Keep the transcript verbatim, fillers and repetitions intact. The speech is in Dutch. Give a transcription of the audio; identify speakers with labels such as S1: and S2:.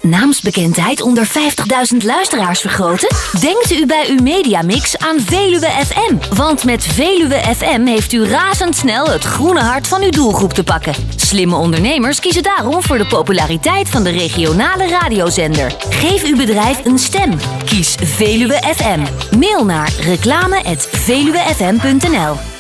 S1: naamsbekendheid onder vijftigduizend luisteraars vergroten? Denkt u bij uw Mediamix aan Veluwe F M. Want met Veluwe F M heeft u razendsnel het groene hart van uw doelgroep te pakken. Slimme ondernemers kiezen daarom voor de populariteit van de regionale radiozender. Geef uw bedrijf een stem. Kies Veluwe F M. Mail naar reclame at veluwefm punt n l.